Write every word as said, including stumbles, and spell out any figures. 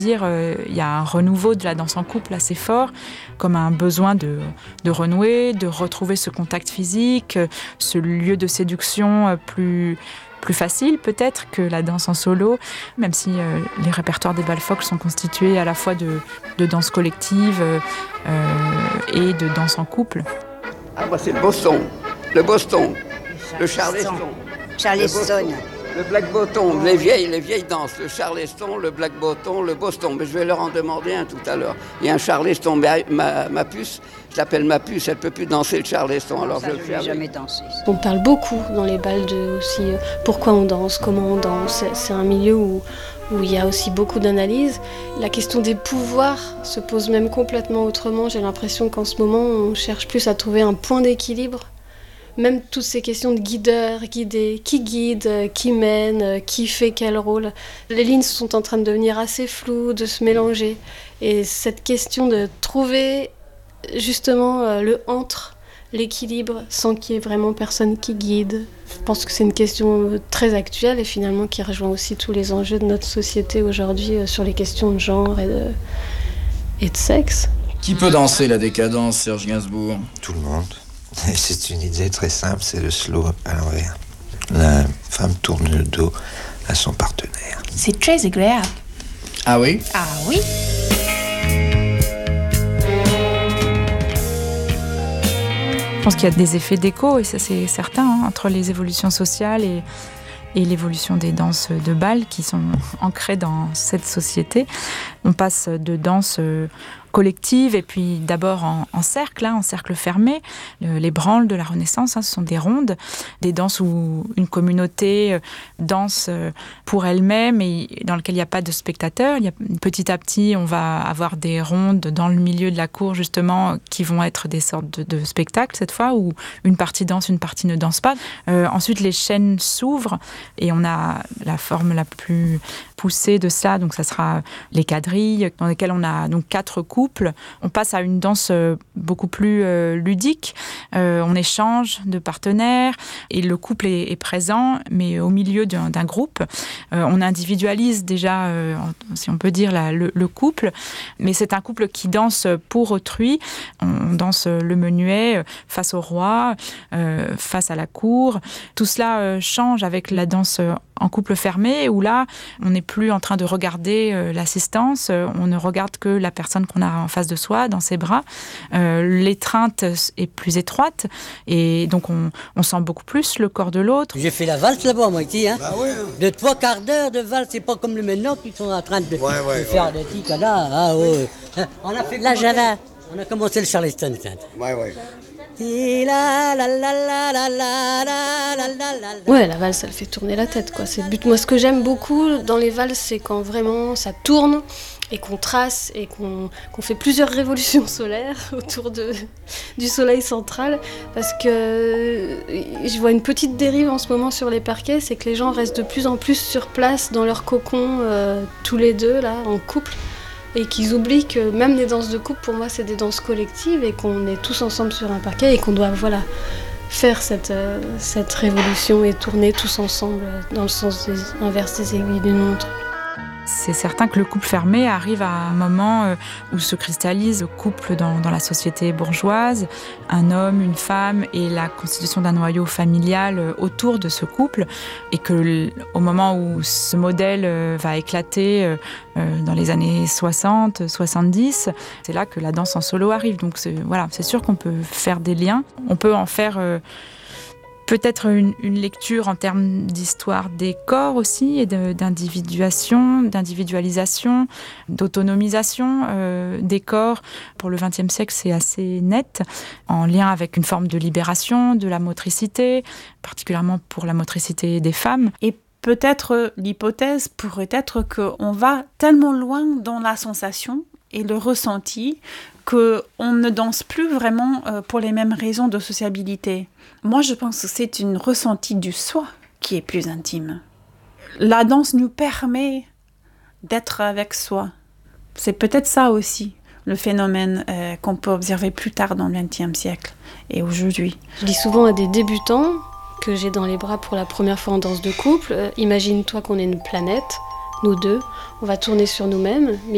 Dire, euh, il y a un renouveau de la danse en couple assez fort, comme un besoin de, de renouer, de retrouver ce contact physique, ce lieu de séduction plus, plus facile peut-être que la danse en solo, même si euh, les répertoires des bals folk sont constitués à la fois de, de danse collective euh, et de danse en couple. Ah, moi c'est le Boston, le Boston, le Charleston. Charleston. Le Black Bottom, les vieilles, les vieilles danses, le Charleston, le Black Bottom, le Boston. Mais je vais leur en demander un tout à l'heure. Il y a un Charleston, mais ma, ma puce, je l'appelle ma puce, elle ne peut plus danser le Charleston. Alors ça, je le je fais n'ai avec. jamais dansé. On parle beaucoup dans les bals de aussi euh, pourquoi on danse, comment on danse. C'est un milieu où, où il y a aussi beaucoup d'analyses. La question des pouvoirs se pose même complètement autrement. J'ai l'impression qu'en ce moment, on cherche plus à trouver un point d'équilibre. Même toutes ces questions de guideur, guider, qui guide, qui mène, qui fait quel rôle. Les lignes sont en train de devenir assez floues, de se mélanger. Et cette question de trouver justement le entre, l'équilibre, sans qu'il y ait vraiment personne qui guide. Je pense que c'est une question très actuelle et finalement qui rejoint aussi tous les enjeux de notre société aujourd'hui sur les questions de genre et de, et de sexe. Qui peut danser la décadence, Serge Gainsbourg ? Tout le monde. C'est une idée très simple, c'est le slow à l'envers. La femme tourne le dos à son partenaire. C'est très agréable. Ah oui ? Ah oui. Je pense qu'il y a des effets d'écho, et ça c'est certain, hein, entre les évolutions sociales et, et l'évolution des danses de bal qui sont ancrées dans cette société. On passe de danse collective et puis d'abord en, en cercle, hein, en cercle fermé. Le, les branles de la Renaissance, hein, ce sont des rondes, des danses où une communauté danse pour elle-même et dans lequel il n'y a pas de spectateurs. Il y a, petit à petit, on va avoir des rondes dans le milieu de la cour justement qui vont être des sortes de, de spectacles cette fois où une partie danse, une partie ne danse pas. Euh, ensuite, les chaînes s'ouvrent et on a la forme la plus poussée de ça, donc ça sera les quadrilles dans lesquelles on a donc quatre couples. On passe à une danse beaucoup plus euh, ludique. Euh, on échange de partenaires et le couple est, est présent, mais au milieu d'un, d'un groupe. Euh, on individualise déjà, euh, si on peut dire, la, le, le couple, mais c'est un couple qui danse pour autrui. On danse le menuet face au roi, euh, face à la cour. Tout cela euh, change avec la danse en couple fermé, où là, on n'est plus en train de regarder euh, l'assistance, euh, on ne regarde que la personne qu'on a en face de soi, dans ses bras. Euh, l'étreinte est plus étroite, et donc on, on sent beaucoup plus le corps de l'autre. J'ai fait la valse là-bas, moi, ici. Hein. Bah ouais, hein. De trois quarts d'heure de valse, c'est pas comme le maintenant qui sont en train de, Ouais, ouais, de faire ouais. des tics là. Ah, ouais. On a fait La commencer- Java. On a commencé le Charleston. Ouais, ouais. Ouais, la valse, elle fait tourner la tête, quoi. C'est le but. Moi, ce que j'aime beaucoup dans les valses, c'est quand vraiment ça tourne et qu'on trace et qu'on, qu'on fait plusieurs révolutions solaires autour de, du soleil central. Parce que je vois une petite dérive en ce moment sur les parquets, c'est que les gens restent de plus en plus sur place dans leur cocon, euh, tous les deux, là, en couple. Et qu'ils oublient que même les danses de couple, pour moi, c'est des danses collectives et qu'on est tous ensemble sur un parquet et qu'on doit, voilà, faire cette, euh, cette révolution et tourner tous ensemble dans le sens des, inverse des aiguilles d'une montre. C'est certain que le couple fermé arrive à un moment où se cristallise le couple dans, dans la société bourgeoise, un homme, une femme et la constitution d'un noyau familial autour de ce couple, et que au moment où ce modèle va éclater dans les années soixante, soixante-dix, c'est là que la danse en solo arrive. Donc c'est, voilà, c'est sûr qu'on peut faire des liens, on peut en faire euh, peut-être une, une lecture en termes d'histoire des corps aussi, et de, d'individuation, d'individualisation, d'autonomisation euh, des corps. Pour le vingtième siècle, c'est assez net, en lien avec une forme de libération de la motricité, particulièrement pour la motricité des femmes. Et peut-être l'hypothèse pourrait être qu'on va tellement loin dans la sensation et le ressenti qu'on ne danse plus vraiment pour les mêmes raisons de sociabilité. Moi, je pense que c'est une ressenti du soi qui est plus intime. La danse nous permet d'être avec soi. C'est peut-être ça aussi, le phénomène euh, qu'on peut observer plus tard dans le vingtième siècle et aujourd'hui. Je dis souvent à des débutants que j'ai dans les bras pour la première fois en danse de couple, euh, imagine-toi qu'on est une planète, nous deux, on va tourner sur nous-mêmes, mais